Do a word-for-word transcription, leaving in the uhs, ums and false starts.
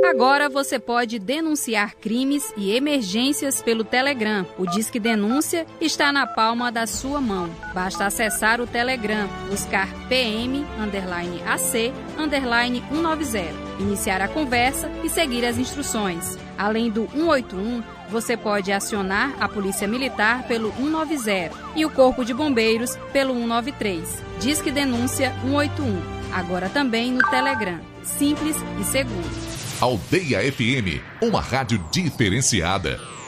Agora você pode denunciar crimes e emergências pelo Telegram. O Disque Denúncia está na palma da sua mão. Basta acessar o Telegram, buscar P M, underline A C, underline cento e noventa, iniciar a conversa e seguir as instruções. Além do cento e oitenta e um, você pode acionar a Polícia Militar pelo cento e noventa e o Corpo de Bombeiros pelo cento e noventa e três. Disque Denúncia cento e oitenta e um, agora também no Telegram. Simples e seguro. Aldeia F M, uma rádio diferenciada.